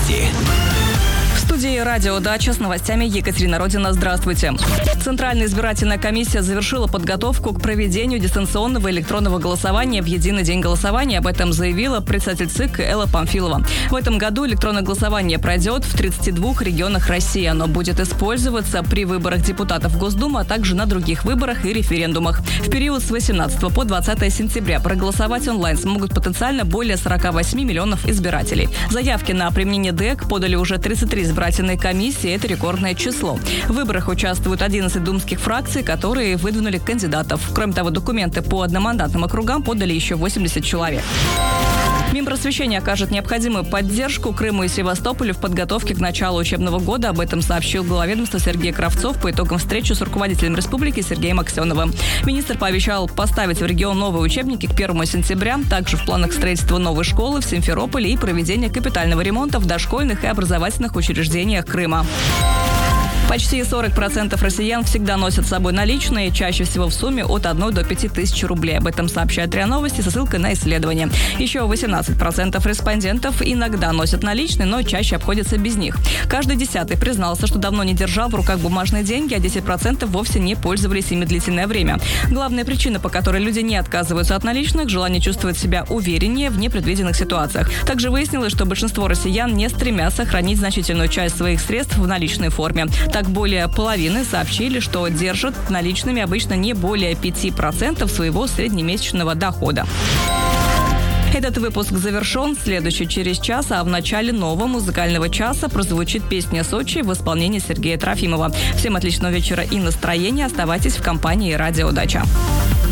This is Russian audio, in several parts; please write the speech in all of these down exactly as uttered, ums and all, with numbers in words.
Новости. В студии «Радио Дача» с новостями Екатерина Родина. Здравствуйте. Центральная избирательная комиссия завершила подготовку к проведению дистанционного электронного голосования в единый день голосования. Об этом заявила председатель ЦИК Элла Памфилова. В этом году электронное голосование пройдет в тридцати двух регионах России. Оно будет использоваться при выборах депутатов в Госдуму, а также на других выборах и референдумах. В период с восемнадцатого по двадцатое сентября проголосовать онлайн смогут потенциально более сорока восьми миллионов избирателей. Заявки на применение ДЭК подали уже тридцать три избирательные комиссии. Это рекордное число. В выборах участвуют одиннадцать думских фракций, которые выдвинули кандидатов. Кроме того, документы по одномандатным округам подали еще восемьдесят человек. Минпросвещение окажет необходимую поддержку Крыму и Севастополю в подготовке к началу учебного года. Об этом сообщил глава ведомства Сергей Кравцов по итогам встречи с руководителем республики Сергеем Аксеновым. Министр пообещал поставить в регион новые учебники к первому сентября. Также в планах строительства новой школы в Симферополе и проведения капитального ремонта в дошкольных и образовательных учреждениях Крыма. Почти сорок процентов россиян всегда носят с собой наличные, чаще всего в сумме от одной до пяти тысяч рублей. Об этом сообщает РИА Новости со ссылкой на исследование. Еще восемнадцать процентов респондентов иногда носят наличные, но чаще обходятся без них. Каждый десятый признался, что давно не держал в руках бумажные деньги, а десять процентов вовсе не пользовались ими длительное время. Главная причина, по которой люди не отказываются от наличных – желание чувствовать себя увереннее в непредвиденных ситуациях. Также выяснилось, что большинство россиян не стремятся хранить значительную часть своих средств в наличной форме. Так, более половины сообщили, что держат наличными обычно не более пяти процентов своего среднемесячного дохода. Этот выпуск завершен. Следующий через час, а в начале нового музыкального часа прозвучит песня «Сочи» в исполнении Сергея Трофимова. Всем отличного вечера и настроения. Оставайтесь в компании «Радио Дача».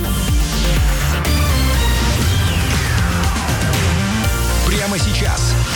Прямо сейчас.